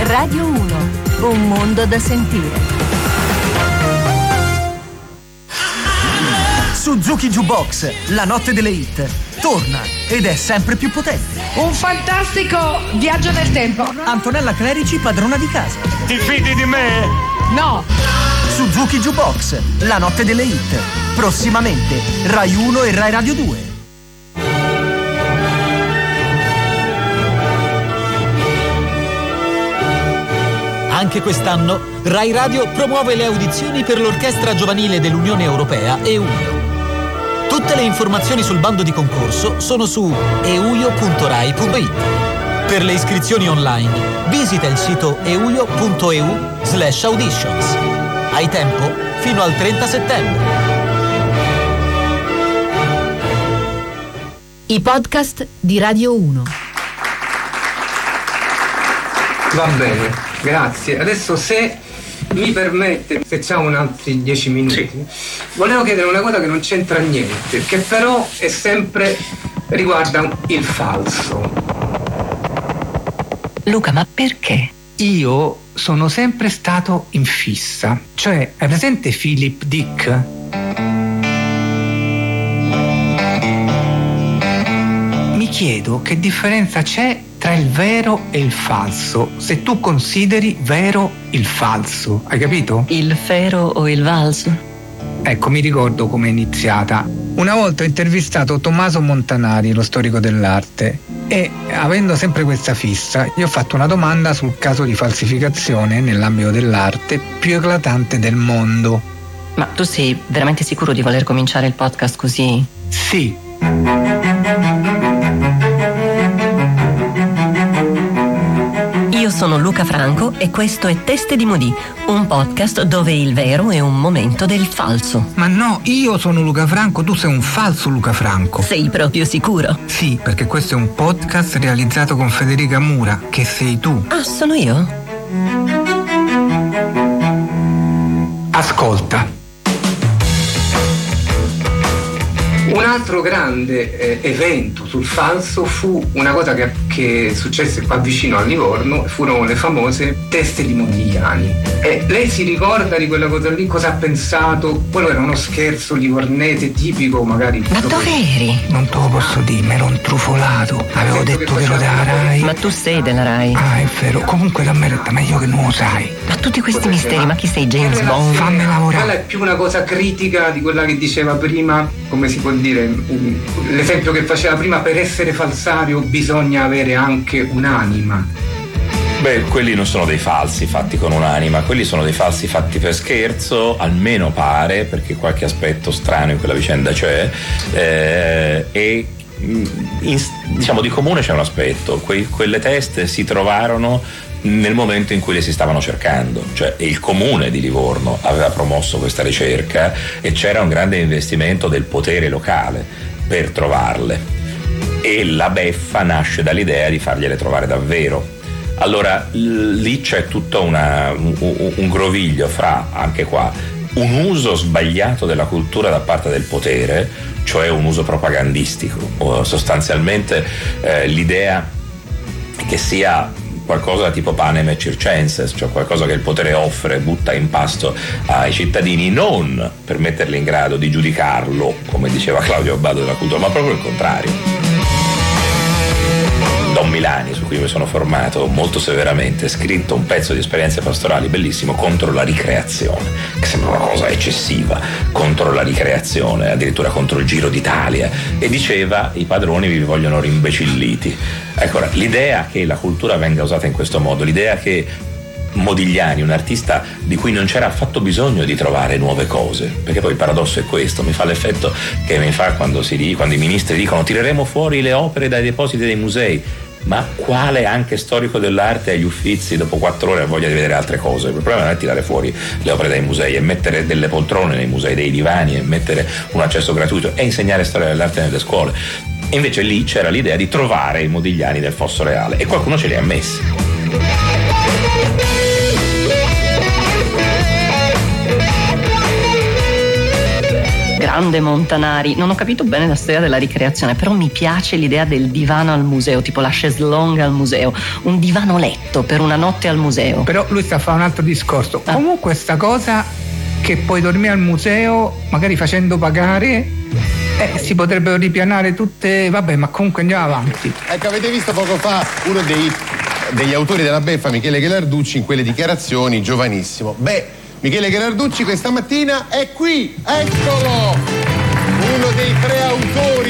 Radio 1, un mondo da sentire. Suzuki Jukebox, la notte delle hit, torna ed è sempre più potente. Un fantastico viaggio nel tempo. Antonella Clerici, padrona di casa. Ti fidi di me? No. Suzuki Jukebox, la notte delle hit, prossimamente Rai 1 e Rai Radio 2. Anche quest'anno Rai Radio promuove le audizioni per l'Orchestra Giovanile dell'Unione Europea EUIO. Tutte le informazioni sul bando di concorso sono su euio.rai.it. Per le iscrizioni online visita il sito euio.eu/auditions. Hai tempo fino al 30 settembre. I podcast di Radio 1. Va bene, grazie. Adesso, se mi permette, se c'ha un altri 10 minuti, sì. Volevo chiedere una cosa che non c'entra niente, che però è sempre riguarda il falso. Luca, ma perché? Io sono sempre stato in fissa. Cioè, hai presente Philip Dick? Mi chiedo che differenza c'è tra il vero e il falso, se tu consideri vero il falso, hai capito? Il vero o il valso? Ecco, mi ricordo come è iniziata. Una volta ho intervistato Tommaso Montanari, lo storico dell'arte, e avendo sempre questa fissa, gli ho fatto una domanda sul caso di falsificazione nell'ambito dell'arte più eclatante del mondo. Ma tu sei veramente sicuro di voler cominciare il podcast così? Sì. Io sono Luca Franco e questo è Teste di Modì, un podcast dove il vero è un momento del falso. Ma no, io sono Luca Franco, tu sei un falso Luca Franco. Sei proprio sicuro? Sì, perché questo è un podcast realizzato con Federica Mura, che sei tu. Ah, sono io? Ascolta. Un altro grande evento sul falso fu una cosa che successe qua vicino a Livorno, furono le famose teste di Modigliani. E lei si ricorda di quella cosa lì? Cosa ha pensato? Quello era uno scherzo livornese tipico, magari. Ma dove eri? Non te lo posso dire, mi ero intrufolato. Avevo detto che ero della Rai. Ma tu sei della Rai. Ah, è vero. Comunque dammi retta, meglio che non lo sai. Ma tutti questi misteri, ma chi sei, James Bond? Fammi lavorare. Quella è più una cosa critica di quella che diceva prima, come si può dire, l'esempio che faceva prima: per essere falsario bisogna avere anche un'anima. Beh, quelli non sono dei falsi fatti con un'anima, quelli sono dei falsi fatti per scherzo, almeno pare, perché qualche aspetto strano in quella vicenda c'è, e diciamo di comune c'è un aspetto: quelle teste si trovarono nel momento in cui le si stavano cercando, cioè il comune di Livorno aveva promosso questa ricerca e c'era un grande investimento del potere locale per trovarle, e la beffa nasce dall'idea di fargliele trovare davvero. Allora lì c'è tutto un groviglio fra, anche qua, un uso sbagliato della cultura da parte del potere, cioè un uso propagandistico, o sostanzialmente l'idea che sia qualcosa tipo panem et circenses, cioè qualcosa che il potere offre, butta in pasto ai cittadini, non per metterli in grado di giudicarlo, come diceva Claudio Abbado della cultura, ma proprio il contrario. Don Milani, su cui mi sono formato molto severamente, ha scritto un pezzo di esperienze pastorali bellissimo contro la ricreazione, che sembra una cosa eccessiva, contro la ricreazione, addirittura contro il Giro d'Italia, e diceva: i padroni vi vogliono rimbecilliti. Ecco, l'idea che la cultura venga usata in questo modo, l'idea che Modigliani, un artista di cui non c'era affatto bisogno di trovare nuove cose, perché poi il paradosso è questo, mi fa l'effetto che mi fa quando i ministri dicono tireremo fuori le opere dai depositi dei musei. Ma quale anche storico dell'arte agli Uffizi dopo 4 ore ha voglia di vedere altre cose? Il problema non è tirare fuori le opere dai musei, è mettere delle poltrone nei musei, dei divani, e mettere un accesso gratuito, e insegnare storia dell'arte nelle scuole. E invece lì c'era l'idea di trovare i Modigliani del Fosso Reale, e qualcuno ce li ha messi. grande Montanari. Non ho capito bene la storia della ricreazione, però mi piace l'idea del divano al museo, tipo la chaise longue al museo, un divano letto per una notte al museo. Però lui sta a fare un altro discorso. Comunque sta cosa che puoi dormire al museo, magari facendo pagare, si potrebbero ripianare tutte. Vabbè, ma comunque andiamo avanti. Ecco, avete visto poco fa uno degli autori della beffa, Michele Ghelarducci, in quelle dichiarazioni, giovanissimo. Michele Ghelarducci questa mattina è qui, eccolo! Uno dei 3 autori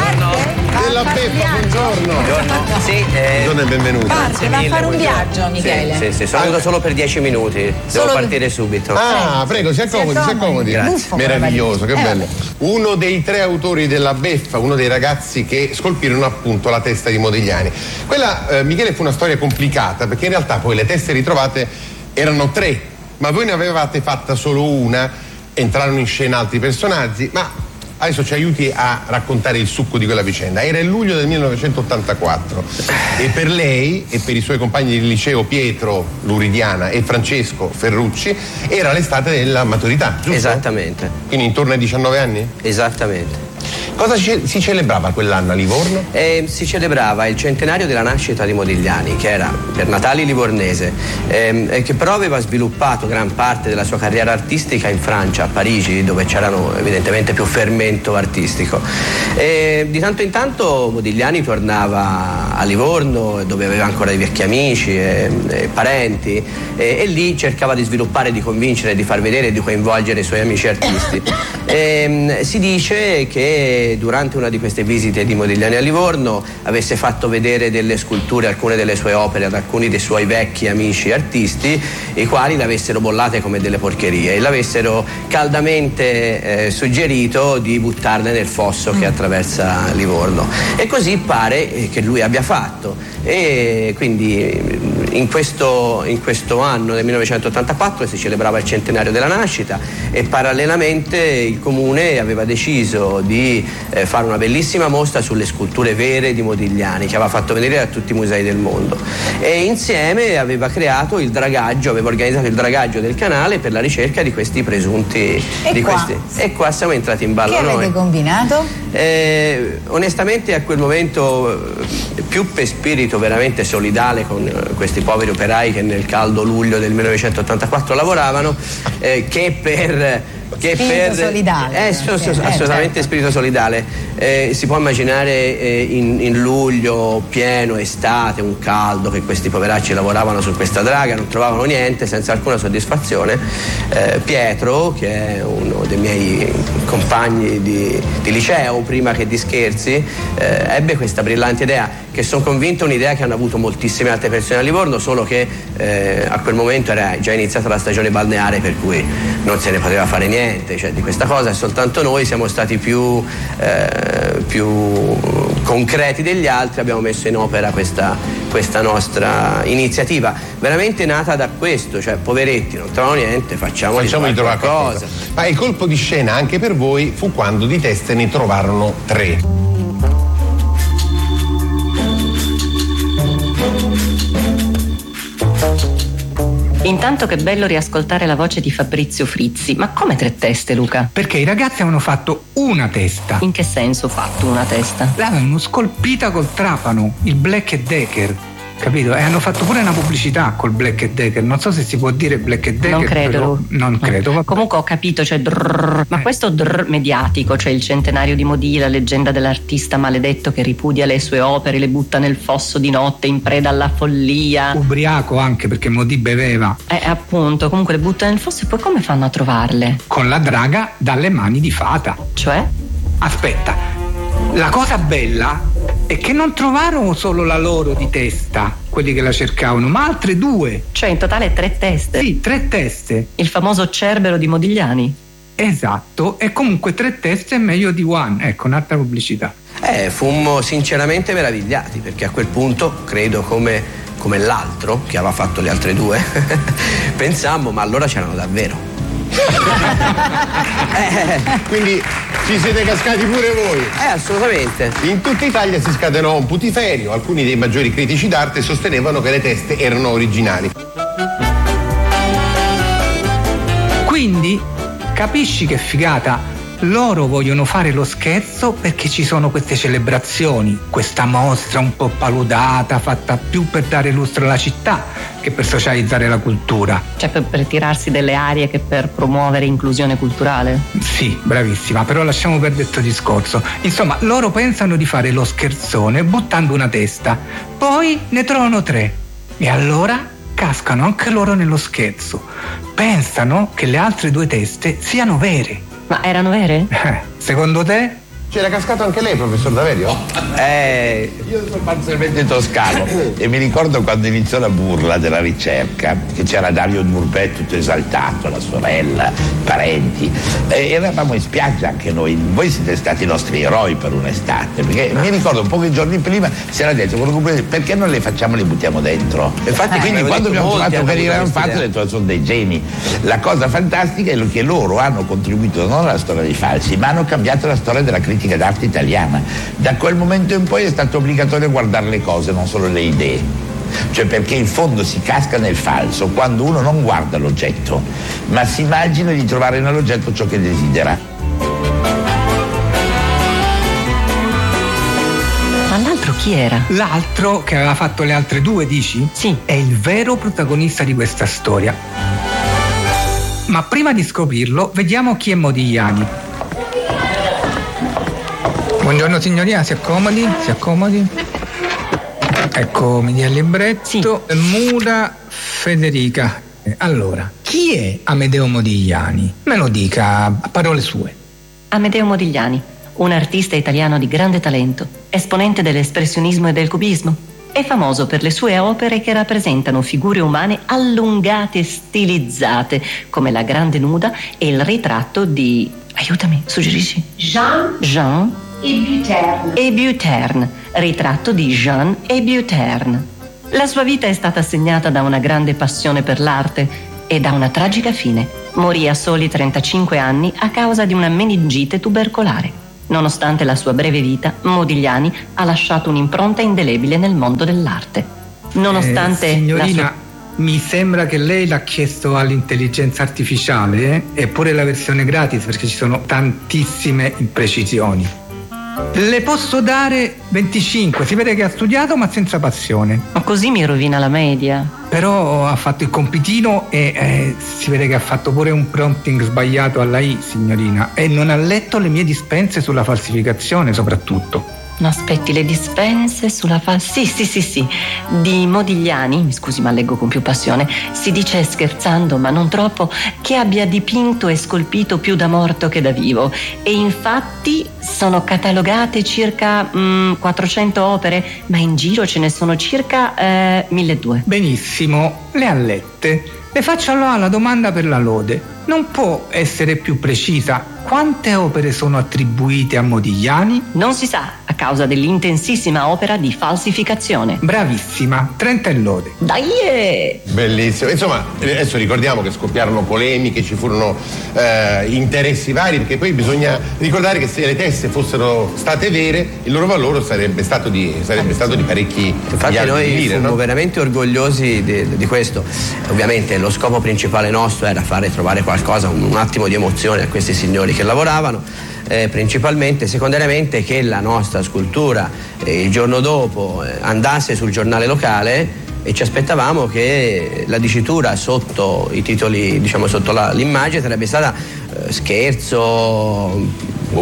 della beffa, buongiorno. Sì, buongiorno e benvenuto. Grazie mille. Va a fare un viaggio, Michele. Sì, sono venuto solo per 10 minuti. Devo partire subito. Prego, si accomodi. Grazie. Meraviglioso, che bello. Uno dei 3 autori della beffa, uno dei ragazzi che scolpirono appunto la testa di Modigliani. Quella, Michele, fu una storia complicata, perché in realtà poi le teste ritrovate erano 3, ma voi ne avevate fatta solo una, entrarono in scena altri personaggi, ma adesso ci aiuti a raccontare il succo di quella vicenda. Era il luglio del 1984 e per lei e per i suoi compagni di liceo Pietro Luridiana e Francesco Ferrucci era l'estate della maturità, giusto? Esattamente. Quindi intorno ai 19 anni? Esattamente. Cosa si celebrava quell'anno a Livorno? Si celebrava il centenario della nascita di Modigliani, che era per Natale livornese, che però aveva sviluppato gran parte della sua carriera artistica in Francia, a Parigi, dove c'erano evidentemente più fermento artistico. Di tanto in tanto Modigliani tornava a Livorno, dove aveva ancora dei vecchi amici e parenti, e lì cercava di sviluppare, di convincere, di far vedere e di coinvolgere i suoi amici artisti. Si dice che durante una di queste visite di Modigliani a Livorno avesse fatto vedere delle sculture, alcune delle sue opere, ad alcuni dei suoi vecchi amici artisti, i quali l'avessero bollate come delle porcherie e l'avessero caldamente suggerito di buttarle nel fosso che attraversa Livorno. E così pare che lui abbia fatto. E quindi in questo anno del 1984 si celebrava il centenario della nascita e parallelamente il comune aveva deciso di fare una bellissima mostra sulle sculture vere di Modigliani, che aveva fatto vedere a tutti i musei del mondo, e insieme aveva creato il dragaggio, aveva organizzato il dragaggio del canale per la ricerca di questi presunti e qua siamo entrati in ballo. Che noi. avete combinato? Onestamente a quel momento, più per spirito veramente solidale con questi poveri operai che nel caldo luglio del 1984 lavoravano, che per solidale. Assolutamente spirito solidale. Si può immaginare in luglio, pieno estate, un caldo, che questi poveracci lavoravano su questa draga, non trovavano niente, senza alcuna soddisfazione. Pietro, che è uno dei miei compagni di liceo, prima che di scherzi, ebbe questa brillante idea, che sono convinto è un'idea che hanno avuto moltissime altre persone a Livorno, solo che a quel momento era già iniziata la stagione balneare, per cui non se ne poteva fare niente, cioè di questa cosa, e soltanto noi siamo stati più concreti degli altri, abbiamo messo in opera questa nostra iniziativa, veramente nata da questo, cioè poveretti non trovano niente, facciamo di trovare qualcosa. Ma il colpo di scena anche per voi fu quando di teste ne trovarono 3. Intanto che bello riascoltare la voce di Fabrizio Frizzi. Ma come 3 teste, Luca? Perché i ragazzi avevano fatto una testa. In che senso fatto una testa? L'avevano scolpita col trapano, il Black & Decker, capito? E hanno fatto pure una pubblicità col Black & Decker. Non so se si può dire Black & Decker. Non credo. Però, non credo. Vabbè. Comunque ho capito, cioè ma questo mediatico, cioè il centenario di Modì, la leggenda dell'artista maledetto che ripudia le sue opere, le butta nel fosso di notte in preda alla follia. Ubriaco anche, perché Modì beveva. Appunto, comunque le butta nel fosso, e poi come fanno a trovarle? Con la draga dalle mani di fata. Cioè? Aspetta, la cosa bella è che non trovarono solo la loro di testa, quelli che la cercavano, ma altre 2. Cioè in totale 3 teste? Sì, 3 teste. Il famoso Cerbero di Modigliani? Esatto, e comunque 3 teste è meglio di one, ecco, un'altra pubblicità. Fummo sinceramente meravigliati, perché a quel punto, credo come l'altro, che aveva fatto le altre 2, pensammo, ma allora c'erano davvero. Quindi ci siete cascati pure voi? Assolutamente. In tutta Italia si scatenò un putiferio. Alcuni dei maggiori critici d'arte sostenevano che le teste erano originali. Quindi capisci che figata loro vogliono fare lo scherzo perché ci sono queste celebrazioni, questa mostra un po' paludata, fatta più per dare lustro alla città che per socializzare la cultura. Cioè per tirarsi delle arie che per promuovere inclusione culturale? Sì, bravissima, però lasciamo perdere questo discorso. Insomma, loro pensano di fare lo scherzone buttando una testa, poi ne trovano 3 e allora cascano anche loro nello scherzo. Pensano che le altre 2 teste siano vere. Ma erano vere? Secondo te? C'era cascato anche lei, professor Daverio? Io sono parzialmente toscano e mi ricordo quando iniziò la burla della ricerca, che c'era Dario Durbet tutto esaltato, la sorella, i parenti, e eravamo in spiaggia anche noi. Voi siete stati i nostri eroi per un'estate, perché mi ricordo pochi giorni prima si era detto perché non le facciamo, le buttiamo dentro. Infatti, quindi quando abbiamo trovato che l'avevano fatto, ho detto sono dei geni. La cosa fantastica è che loro hanno contribuito non alla storia dei falsi, ma hanno cambiato la storia della critica d'arte italiana. Da quel momento in poi è stato obbligatorio guardare le cose, non solo le idee. Cioè, perché in fondo si casca nel falso quando uno non guarda l'oggetto, ma si immagina di trovare nell'oggetto ciò che desidera. Ma l'altro chi era? L'altro, che aveva fatto le altre 2, dici? Sì. È il vero protagonista di questa storia. Ma prima di scoprirlo, vediamo chi è Modigliani. Buongiorno signorina, si accomodi, si accomodi. Ecco, mi dia il libretto. Sì. Mura Federica. Allora, chi è Amedeo Modigliani? Me lo dica a parole sue. Amedeo Modigliani, un artista italiano di grande talento, esponente dell'espressionismo e del cubismo. È famoso per le sue opere che rappresentano figure umane allungate e stilizzate, come la Grande Nuda e il ritratto di... aiutami, suggerisci? Jean et Buterne, ritratto di Jean et Buterne. La sua vita è stata segnata da una grande passione per l'arte e da una tragica fine. Morì a soli 35 anni a causa di una meningite tubercolare. Nonostante la sua breve vita, Modigliani ha lasciato un'impronta indelebile nel mondo dell'arte. Nonostante signorina, mi sembra che lei l'ha chiesto all'intelligenza artificiale, eppure la versione gratis, perché ci sono tantissime imprecisioni. Le posso dare 25, si vede che ha studiato ma senza passione. Ma così mi rovina la media. Però ha fatto il compitino e si vede che ha fatto pure un prompting sbagliato alla I, signorina, e non ha letto le mie dispense sulla falsificazione soprattutto. No, aspetti, le dispense sulla sì, di Modigliani, mi scusi ma leggo con più passione, si dice scherzando ma non troppo che abbia dipinto e scolpito più da morto che da vivo, e infatti sono catalogate circa 400 opere, ma in giro ce ne sono circa 1200. Benissimo, le ha lette. Le faccio allora la domanda per la lode. Non può essere più precisa? Quante opere sono attribuite a Modigliani? Non si sa, a causa dell'intensissima opera di falsificazione. Bravissima, 30 e lode. Dai! Bellissimo. Insomma, adesso ricordiamo che scoppiarono polemiche, ci furono interessi vari, perché poi bisogna ricordare che se le teste fossero state vere, il loro valore sarebbe stato di parecchi. Infatti noi lire, fummo no? veramente orgogliosi di questo. Ovviamente lo scopo principale nostro era fare trovare qualcosa, un attimo di emozione a questi signori che lavoravano, principalmente. Secondariamente che la nostra scultura il giorno dopo andasse sul giornale locale, e ci aspettavamo che la dicitura sotto i titoli, diciamo sotto l'immagine, sarebbe stata scherzo,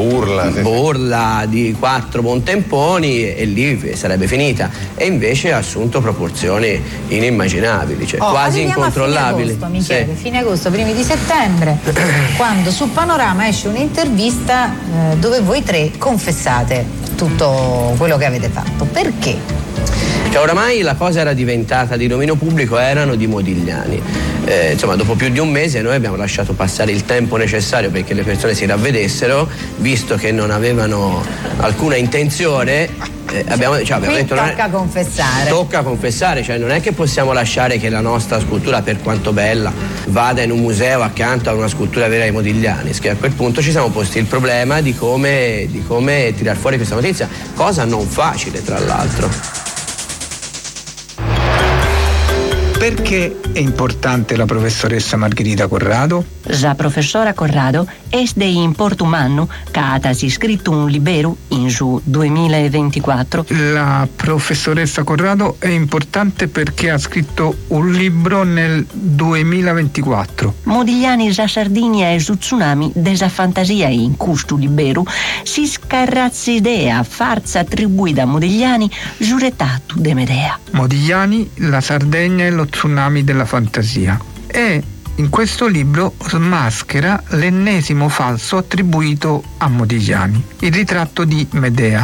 burla di 4 buontemponi, e lì sarebbe finita. E invece ha assunto proporzioni inimmaginabili, cioè quasi incontrollabili. Fine agosto, primi di settembre, quando su Panorama esce un'intervista dove voi 3 confessate tutto quello che avete fatto. Perché? Cioè, oramai la cosa era diventata di dominio pubblico, erano di Modigliani. Insomma, dopo più di un mese noi abbiamo lasciato passare il tempo necessario perché le persone si ravvedessero, visto che non avevano alcuna intenzione. Abbiamo detto, tocca confessare. Tocca confessare, cioè non è che possiamo lasciare che la nostra scultura, per quanto bella, vada in un museo accanto a una scultura vera di Modigliani. A quel punto ci siamo posti il problema di come tirar fuori questa notizia, cosa non facile tra l'altro. Perché è importante la professoressa Margherita Corrado? La professora Corrado è di importo umano che ha scritto un libro in giù 2024. La professoressa Corrado è importante perché ha scritto un libro nel 2024. Modigliani la Sardinia e su tsunami della fantasia in questo libro si scarrazza idea farsa attribuita a Modigliani giuretato de Medea. Modigliani, la Sardegna e lo tsunami della fantasia. E in questo libro smaschera l'ennesimo falso attribuito a Modigliani, il ritratto di Medea.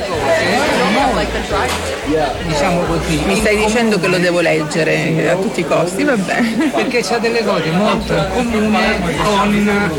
Diciamo così. Mi stai dicendo che lo devo leggere a tutti i costi, va bene. Perché c'ha delle cose molto in comune con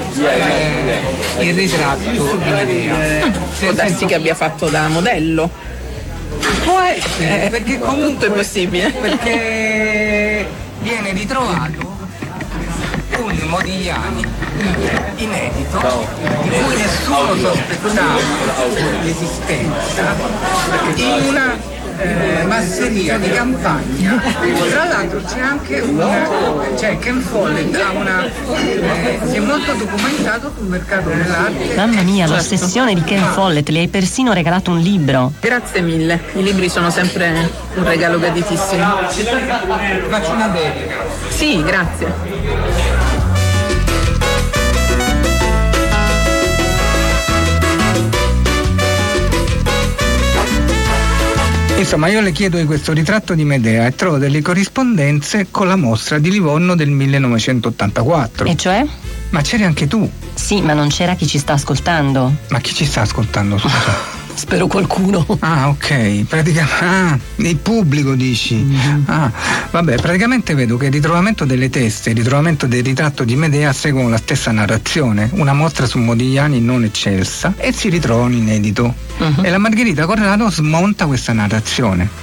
il ritratto di Medea. Può darsi che abbia fatto da modello. Può essere, perché comunque tutto è possibile. Perché viene ritrovato un Modigliani inedito di cui nessuno sospettava l'esistenza in una masseria di campagna. Tra l'altro c'è anche Ken Follett si è molto documentato sul mercato dell'arte. Mamma mia, l'ossessione di Ken Follett, le hai persino regalato un libro. Grazie mille, i libri sono sempre un regalo graditissimo. Faccio una dedica. Sì, grazie. Insomma, io le chiedo di questo ritratto di Medea e trovo delle corrispondenze con la mostra di Livorno del 1984. E cioè? Ma c'eri anche tu. Sì, ma non c'era chi ci sta ascoltando. Ma chi ci sta ascoltando, scusa? Spero qualcuno. Ah, ok. Il pubblico dici. Mm-hmm. Ah, vabbè, praticamente vedo che il ritrovamento delle teste e il ritrovamento del ritratto di Medea seguono la stessa narrazione, una mostra su Modigliani non eccelsa, e si ritrova un inedito. Uh-huh. E la Margherita Corrado smonta questa narrazione.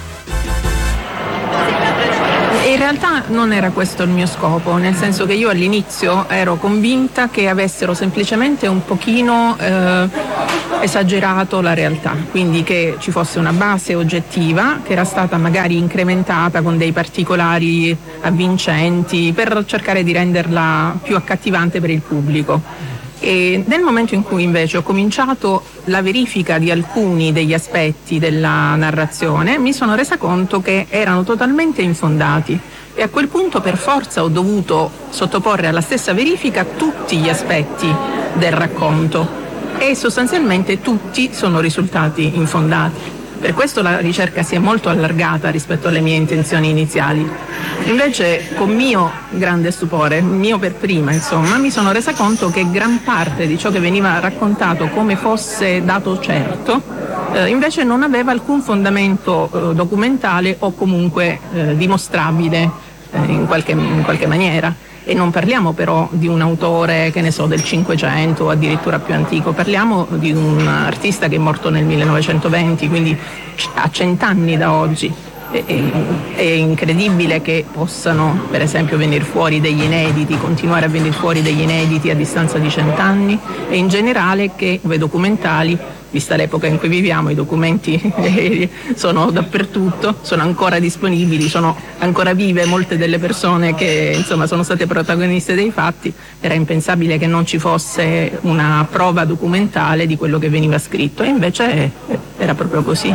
In realtà non era questo il mio scopo, nel senso che io all'inizio ero convinta che avessero semplicemente un pochino esagerato la realtà, quindi che ci fosse una base oggettiva che era stata magari incrementata con dei particolari avvincenti per cercare di renderla più accattivante per il pubblico. E nel momento in cui invece ho cominciato la verifica di alcuni degli aspetti della narrazione, mi sono resa conto che erano totalmente infondati e a quel punto per forza ho dovuto sottoporre alla stessa verifica tutti gli aspetti del racconto e sostanzialmente tutti sono risultati infondati. Per questo la ricerca si è molto allargata rispetto alle mie intenzioni iniziali. Invece, con mio grande stupore, mio per prima, insomma, mi sono resa conto che gran parte di ciò che veniva raccontato come fosse dato certo, invece non aveva alcun fondamento documentale o comunque dimostrabile in qualche maniera. E non parliamo però di un autore, che ne so, del Cinquecento o addirittura più antico, parliamo di un artista che è morto nel 1920, quindi a 100 anni da oggi. È incredibile che possano, per esempio, venire fuori degli inediti, continuare a venire fuori degli inediti a distanza di 100 anni e in generale che i documentali, vista l'epoca in cui viviamo, i documenti sono dappertutto, sono ancora disponibili, sono ancora vive molte delle persone che insomma sono state protagoniste dei fatti. Era impensabile che non ci fosse una prova documentale di quello che veniva scritto e invece era proprio così.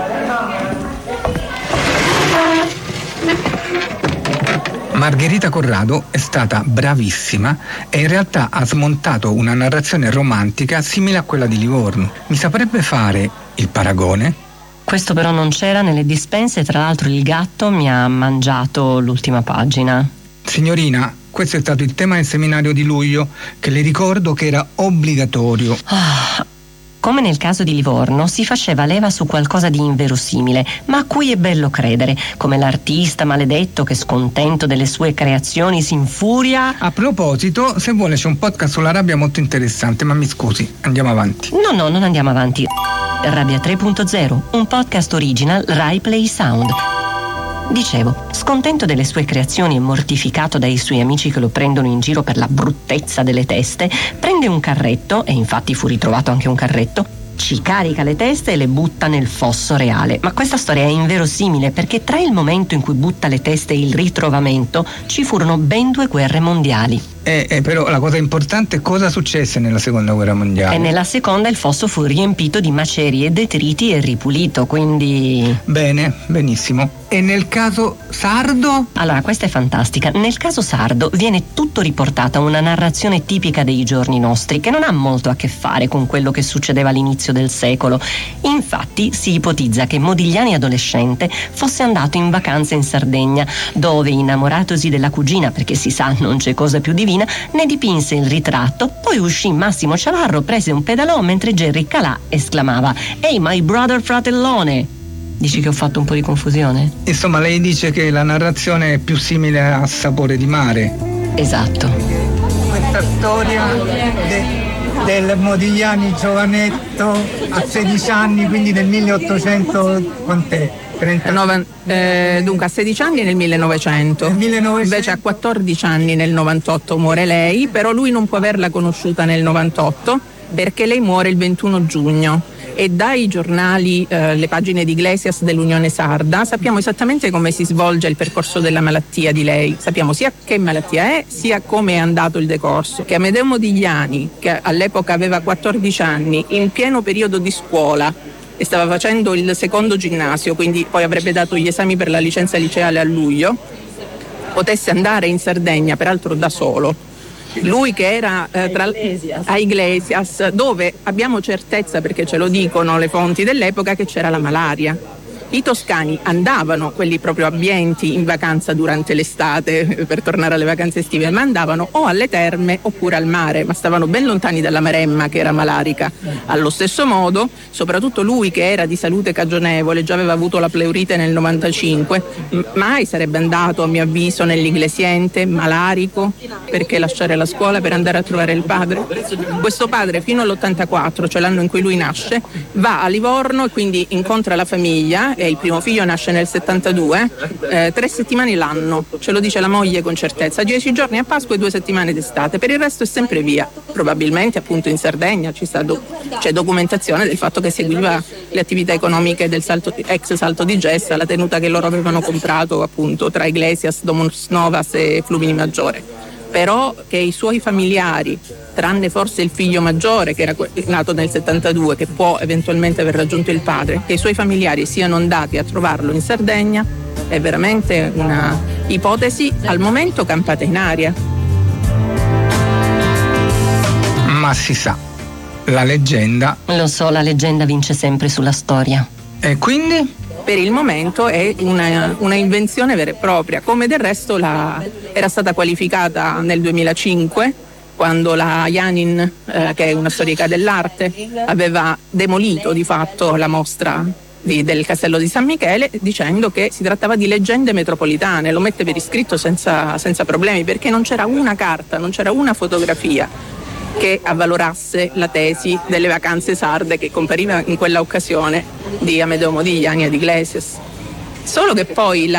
Margherita Corrado è stata bravissima e in realtà ha smontato una narrazione romantica simile a quella di Livorno. Mi saprebbe fare il paragone? Questo però non c'era nelle dispense, tra l'altro il gatto mi ha mangiato l'ultima pagina. Signorina, questo è stato il tema del seminario di luglio, che le ricordo che era obbligatorio. Come nel caso di Livorno, si faceva leva su qualcosa di inverosimile, ma a cui è bello credere, come l'artista maledetto che, scontento delle sue creazioni, si infuria. A proposito, se vuole c'è un podcast sulla rabbia molto interessante, ma mi scusi, andiamo avanti. No, non andiamo avanti. Rabbia 3.0, un podcast original Rai Play Sound. Dicevo, scontento delle sue creazioni e mortificato dai suoi amici che lo prendono in giro per la bruttezza delle teste, prende un carretto, e infatti fu ritrovato anche un carretto, ci carica le teste e le butta nel fosso reale. Ma questa storia è inverosimile, perché tra il momento in cui butta le teste e il ritrovamento ci furono ben 2 guerre mondiali. Però la cosa importante è cosa successe nella seconda guerra mondiale. E nella seconda il fosso fu riempito di macerie e detriti e ripulito, quindi... Bene, benissimo. E nel caso sardo? Allora, questa è fantastica. Nel caso sardo viene tutto riportato a una narrazione tipica dei giorni nostri, che non ha molto a che fare con quello che succedeva all'inizio del secolo. Infatti si ipotizza che Modigliani adolescente fosse andato in vacanza in Sardegna, dove, innamoratosi della cugina, perché si sa non c'è cosa più divina, ne dipinse il ritratto, poi uscì Massimo Ciavarro, prese un pedalò mentre Jerry calà esclamava: "Ehi, my brother fratellone!" Dici che ho fatto un po' di confusione? Insomma, lei dice che la narrazione è più simile a Sapore di mare. Esatto. Questa storia del Modigliani giovanetto a 16 anni, quindi del 1800, quant'è? Dunque a 16 anni nel 1900. Invece a 14 anni nel 98 muore lei, però lui non può averla conosciuta nel 98 perché lei muore il 21 giugno e dai giornali, le pagine di Iglesias dell'Unione Sarda, sappiamo esattamente come si svolge il percorso della malattia di lei. Sappiamo sia che malattia è, sia come è andato il decorso. Che Amedeo Modigliani, che all'epoca aveva 14 anni, in pieno periodo di scuola, e stava facendo il secondo ginnasio, quindi poi avrebbe dato gli esami per la licenza liceale a luglio, potesse andare in Sardegna, peraltro da solo. Lui che era a Iglesias, dove abbiamo certezza, perché ce lo dicono le fonti dell'epoca, che c'era la malaria. I toscani andavano, quelli proprio abbienti, in vacanza durante l'estate per tornare alle vacanze estive, ma andavano o alle terme oppure al mare, ma stavano ben lontani dalla Maremma, che era malarica. Allo stesso modo, soprattutto lui che era di salute cagionevole, già aveva avuto la pleurite nel 95, mai sarebbe andato, a mio avviso, nell'Iglesiente, malarico, perché lasciare la scuola per andare a trovare il padre. Questo padre fino all'84, cioè l'anno in cui lui nasce, va a Livorno e quindi incontra la famiglia, e il primo figlio nasce nel 72, 3 settimane l'anno, ce lo dice la moglie con certezza, 10 giorni a Pasqua e 2 settimane d'estate, per il resto è sempre via, probabilmente appunto in Sardegna c'è documentazione del fatto che seguiva le attività economiche del ex Salto di Gessa, la tenuta che loro avevano comprato appunto tra Iglesias, Domus Novas e Flumini Maggiore. Però che i suoi familiari, tranne forse il figlio maggiore che era nato nel 72, che può eventualmente aver raggiunto il padre, che i suoi familiari siano andati a trovarlo in Sardegna è veramente una ipotesi al momento campata in aria. Ma si sa, la leggenda... Lo so, la leggenda vince sempre sulla storia. E quindi? Per il momento è una invenzione vera e propria, come del resto era stata qualificata nel 2005, quando la Janin, che è una storica dell'arte, aveva demolito di fatto la mostra del Castello di San Michele, dicendo che si trattava di leggende metropolitane. Lo mette per iscritto senza problemi, perché non c'era una carta, non c'era una fotografia che avvalorasse la tesi delle vacanze sarde che compariva in quella occasione di Amedeo Modigliani ad Iglesias. Solo che poi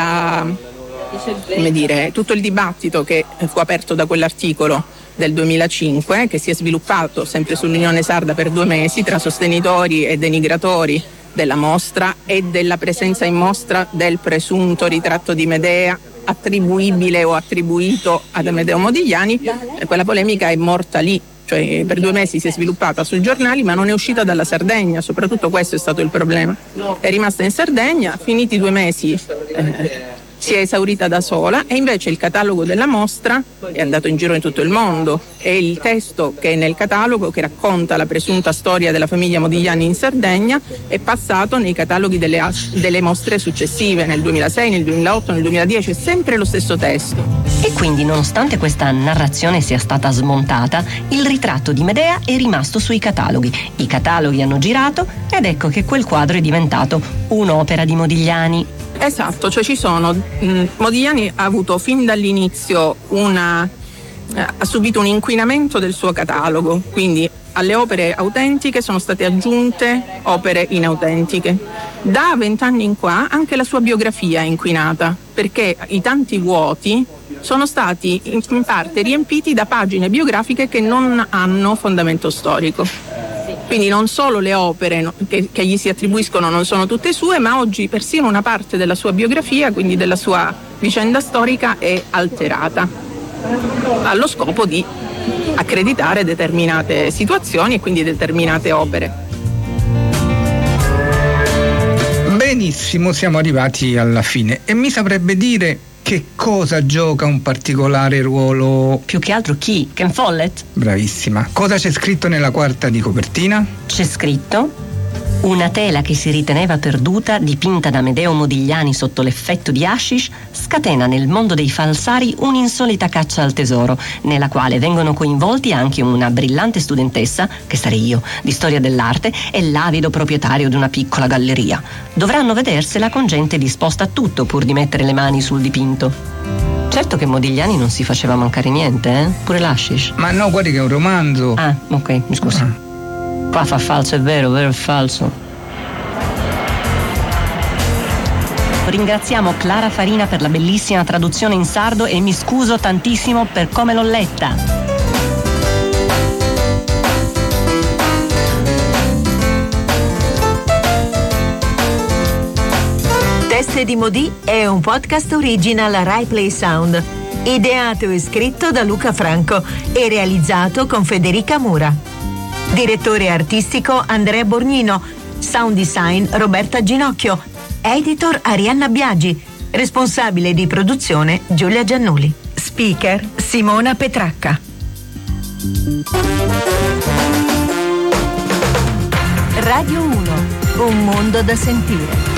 tutto il dibattito che fu aperto da quell'articolo del 2005, che si è sviluppato sempre sull'Unione Sarda per 2 mesi tra sostenitori e denigratori della mostra e della presenza in mostra del presunto ritratto di Medea attribuibile o attribuito ad Amedeo Modigliani, quella polemica è morta lì. Cioè per 2 mesi si è sviluppata sui giornali, ma non è uscita dalla Sardegna, soprattutto questo è stato il problema. È rimasta in Sardegna, finiti 2 mesi si è esaurita da sola, e invece il catalogo della mostra è andato in giro in tutto il mondo, e il testo che è nel catalogo, che racconta la presunta storia della famiglia Modigliani in Sardegna, è passato nei cataloghi delle mostre successive, nel 2006, nel 2008, nel 2010, è sempre lo stesso testo. E quindi, nonostante questa narrazione sia stata smontata, il ritratto di Medea è rimasto sui cataloghi. I cataloghi hanno girato ed ecco che quel quadro è diventato un'opera di Modigliani. Esatto, cioè Modigliani ha avuto fin dall'inizio ha subito un inquinamento del suo catalogo, quindi alle opere autentiche sono state aggiunte opere inautentiche. Da 20 anni in qua anche la sua biografia è inquinata, perché i tanti vuoti sono stati in parte riempiti da pagine biografiche che non hanno fondamento storico. Quindi non solo le opere che gli si attribuiscono non sono tutte sue, ma oggi persino una parte della sua biografia, quindi della sua vicenda storica, è alterata allo scopo di accreditare determinate situazioni e quindi determinate opere. Benissimo, siamo arrivati alla fine. E mi saprebbe dire che cosa gioca un particolare ruolo? Più che altro chi? Ken Follett? Bravissima. Cosa c'è scritto nella quarta di copertina? C'è scritto: una tela che si riteneva perduta, dipinta da Amedeo Modigliani sotto l'effetto di hashish, scatena nel mondo dei falsari un'insolita caccia al tesoro, nella quale vengono coinvolti anche una brillante studentessa, che sarei io, di storia dell'arte, e l'avido proprietario di una piccola galleria. Dovranno vedersela con gente disposta a tutto pur di mettere le mani sul dipinto. Certo che Modigliani non si faceva mancare niente, pure l'hashish. Ma no, guardi che è un romanzo. Ah, ok, mi scusi. Qua fa falso, è vero è falso. Ringraziamo Clara Farina per la bellissima traduzione in sardo e mi scuso tantissimo per come l'ho letta. Teste di Modì è un podcast original Rai Play Sound, ideato e scritto da Luca Franco e realizzato con Federica Mura. Direttore artistico Andrea Borgnino, sound design Roberta Ginocchio, editor Arianna Biagi, responsabile di produzione Giulia Giannuli, speaker Simona Petracca. Radio 1, un mondo da sentire.